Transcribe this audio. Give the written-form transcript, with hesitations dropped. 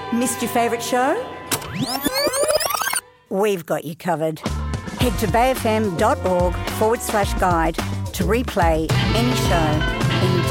Missed your favourite show? We've got you covered. Head to bayfm.org/guide to replay any show anytime.